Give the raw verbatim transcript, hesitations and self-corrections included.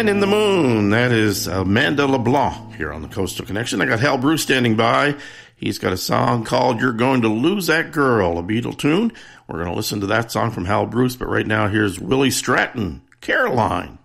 Man in the Moon. That is Amanda LeBlanc here on the Coastal Connection. I got Hal Bruce standing by. He's got a song called You're Going to Lose That Girl, a Beatle tune. We're going to listen to that song from Hal Bruce, but right now here's Willie Stratton, Caroline.